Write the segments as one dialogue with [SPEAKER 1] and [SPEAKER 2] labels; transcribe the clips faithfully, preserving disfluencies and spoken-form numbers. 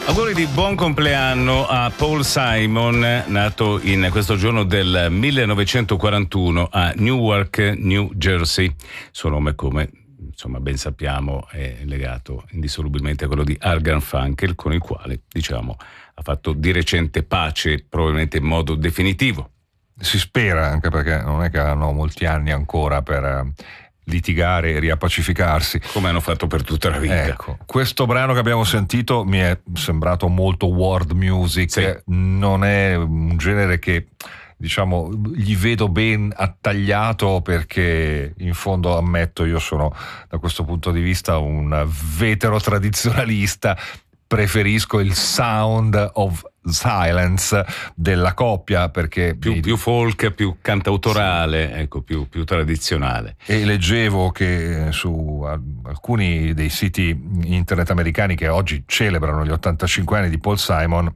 [SPEAKER 1] Auguri di buon compleanno a Paul Simon, nato in questo giorno del millenovecentoquarantuno a Newark, New Jersey. Suo nome, come insomma ben sappiamo, è legato indissolubilmente a quello di Art Garfunkel, con il quale, diciamo, ha fatto di recente pace, probabilmente in modo definitivo.
[SPEAKER 2] Si spera, anche perché non è che hanno molti anni ancora per litigare e riappacificarsi,
[SPEAKER 1] come hanno fatto per tutta la vita.
[SPEAKER 2] Ecco, questo brano che abbiamo sentito mi è sembrato molto world music, sì. Non è un genere che, diciamo, gli vedo ben attagliato, perché in fondo, ammetto, io sono da questo punto di vista un vetero tradizionalista. Preferisco il sound of silence della coppia, perché
[SPEAKER 1] più,
[SPEAKER 2] mi...
[SPEAKER 1] più folk, più cantautorale, sì. Ecco, più, più tradizionale.
[SPEAKER 2] E leggevo che su alcuni dei siti internet americani che oggi celebrano gli ottantacinque anni di Paul Simon,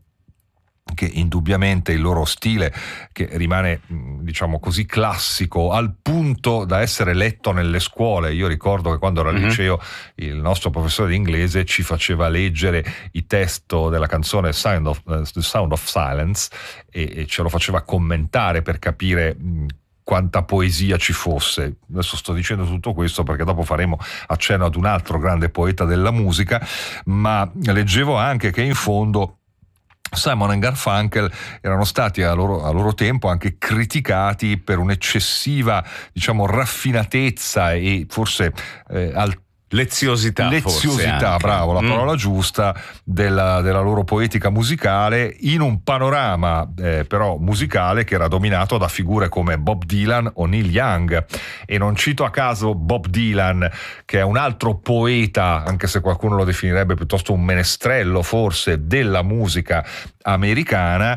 [SPEAKER 2] che indubbiamente il loro stile, che rimane, diciamo così, classico al punto da essere letto nelle scuole. Io ricordo che quando ero al mm-hmm. liceo il nostro professore di inglese ci faceva leggere il testo della canzone Sound of, uh, The Sound of Silence e, e ce lo faceva commentare per capire mh, quanta poesia ci fosse. Adesso sto dicendo tutto questo perché dopo faremo accenno ad un altro grande poeta della musica, ma leggevo anche che in fondo Simon e Garfunkel erano stati a loro, a loro tempo anche criticati per un'eccessiva, diciamo, raffinatezza e forse eh, al
[SPEAKER 1] Leziosità,
[SPEAKER 2] leziosità, bravo, la parola mm. giusta, della, della loro poetica musicale, in un panorama eh, però musicale che era dominato da figure come Bob Dylan o Neil Young. E non cito a caso Bob Dylan, che è un altro poeta, anche se qualcuno lo definirebbe piuttosto un menestrello forse, della musica americana,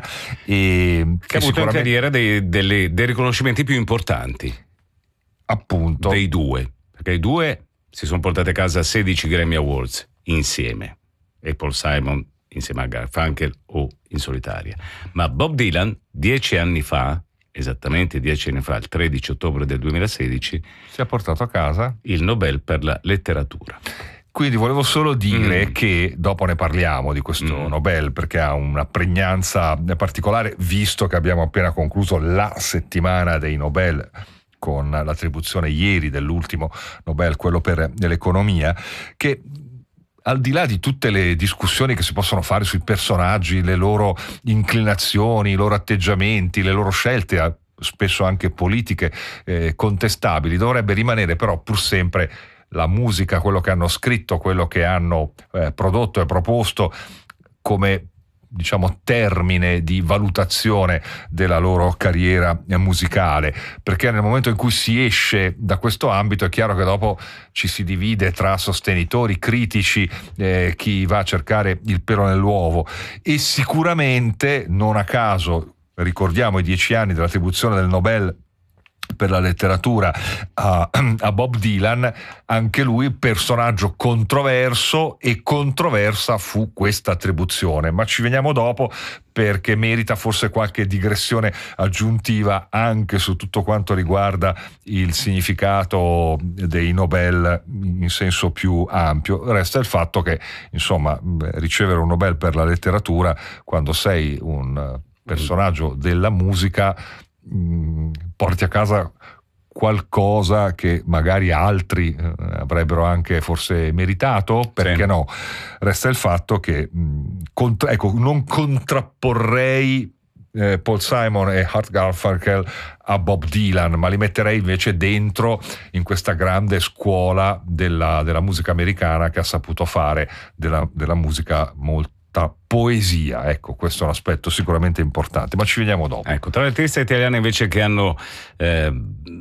[SPEAKER 2] e
[SPEAKER 1] che, che ha avuto in carriera dei, delle, dei riconoscimenti più importanti,
[SPEAKER 2] appunto,
[SPEAKER 1] dei due, perché i due si sono portati a casa sedici Grammy Awards insieme, e Paul Simon insieme a Garfunkel o in solitaria. Ma Bob Dylan, dieci anni fa, esattamente dieci anni fa, il tredici ottobre del duemilasedici,
[SPEAKER 2] si è portato a casa
[SPEAKER 1] il Nobel per la letteratura.
[SPEAKER 2] Quindi volevo solo dire mm. che dopo ne parliamo di questo mm. Nobel, perché ha una pregnanza particolare, visto che abbiamo appena concluso la settimana dei Nobel, con l'attribuzione ieri dell'ultimo Nobel, quello per l'economia, che al di là di tutte le discussioni che si possono fare sui personaggi, le loro inclinazioni, i loro atteggiamenti, le loro scelte, spesso anche politiche eh, contestabili, dovrebbe rimanere però pur sempre la musica, quello che hanno scritto, quello che hanno eh, prodotto e proposto come, diciamo, termine di valutazione della loro carriera musicale, perché nel momento in cui si esce da questo ambito è chiaro che dopo ci si divide tra sostenitori, critici, eh, chi va a cercare il pelo nell'uovo. E sicuramente, non a caso, ricordiamo i dieci anni dell'attribuzione del Nobel per la letteratura a, a Bob Dylan, anche lui personaggio controverso, e controversa fu questa attribuzione, ma ci veniamo dopo, perché merita forse qualche digressione aggiuntiva anche su tutto quanto riguarda il significato dei Nobel in senso più ampio. Resta il fatto che, insomma, ricevere un Nobel per la letteratura quando sei un personaggio della musica, porti a casa qualcosa che magari altri eh, avrebbero anche forse meritato, perché sì. No? Resta il fatto che mh, cont- ecco, non contrapporrei eh, Paul Simon e Art Garfunkel a Bob Dylan, ma li metterei invece dentro in questa grande scuola della, della musica americana, che ha saputo fare della, della musica molto poesia. Ecco, questo è un aspetto sicuramente importante, ma ci veniamo dopo.
[SPEAKER 1] Ecco, tra le artiste italiane invece che hanno eh,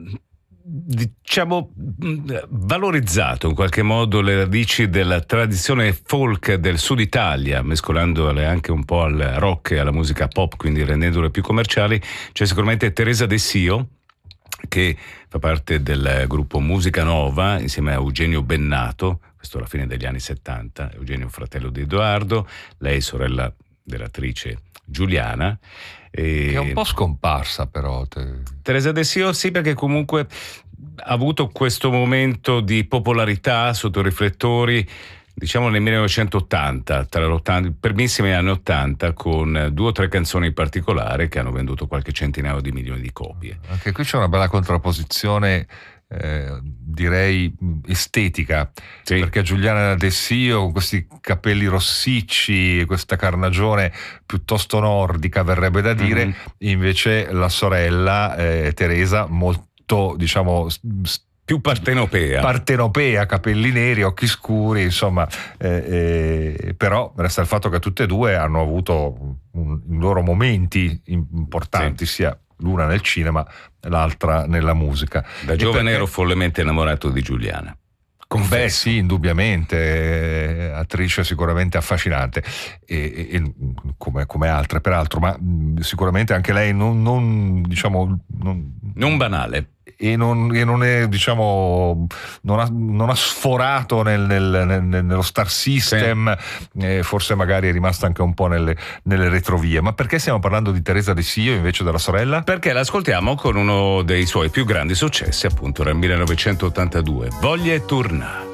[SPEAKER 1] diciamo valorizzato in qualche modo le radici della tradizione folk del sud Italia, mescolandole anche un po' al rock e alla musica pop, quindi rendendole più commerciali, c'è sicuramente Teresa De Sio, che fa parte del gruppo Musica Nova insieme a Eugenio Bennato, questo alla fine degli anni settanta. Eugenio fratello di Edoardo, lei sorella dell'attrice Giuliana, e...
[SPEAKER 2] che è un po' scomparsa però te...
[SPEAKER 1] Teresa De Sio, sì, perché comunque ha avuto questo momento di popolarità sotto i riflettori diciamo nel millenovecentottanta, tra l'ottanta, i primissimi anni ottanta, con due o tre canzoni in particolare che hanno venduto qualche centinaio di milioni di copie.
[SPEAKER 2] Anche qui c'è una bella contrapposizione, eh, direi estetica,
[SPEAKER 1] sì.
[SPEAKER 2] Perché Giuliana Dessio con questi capelli rossicci, questa carnagione piuttosto nordica verrebbe da dire, mm-hmm. invece la sorella eh, Teresa molto, diciamo,
[SPEAKER 1] più partenopea.
[SPEAKER 2] Partenopea, capelli neri, occhi scuri, insomma, eh, eh, però resta il fatto che tutte e due hanno avuto un, i loro momenti importanti, sì. sia l'una nel cinema, l'altra nella musica.
[SPEAKER 1] Da
[SPEAKER 2] e
[SPEAKER 1] giovane
[SPEAKER 2] perché...
[SPEAKER 1] ero follemente innamorato di Giuliana. Confesso.
[SPEAKER 2] Beh sì, indubbiamente, eh, attrice sicuramente affascinante, e, e, come, come altre peraltro, ma mh, sicuramente anche lei non, non diciamo... Non,
[SPEAKER 1] non banale.
[SPEAKER 2] E non, e non è, diciamo, non ha, non ha sforato nel, nel, nel, nello star system, sì. eh, forse magari è rimasta anche un po' nelle, nelle retrovie. Ma perché stiamo parlando di Teresa Dessio invece della sorella?
[SPEAKER 1] Perché l'ascoltiamo con uno dei suoi più grandi successi, appunto nel millenovecentottantadue, Voglia e tornare.